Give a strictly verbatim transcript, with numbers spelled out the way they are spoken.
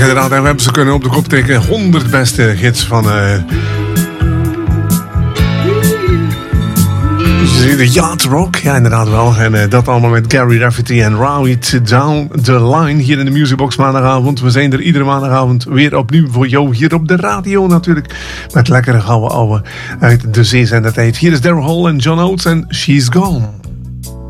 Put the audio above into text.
inderdaad. En we hebben ze kunnen op de kop tikken. honderd beste hits van... Uh... de Yacht Rock. Ja, inderdaad wel. En uh, dat allemaal met Gary Rafferty en Ride Down the Line hier in de Musicbox maandagavond. We zijn er iedere maandagavond weer opnieuw voor jou hier op de radio natuurlijk. Met lekkere gouden ouwe uit de zeezender tijd. Hier is Daryl Hall en John Oates en She's Gone.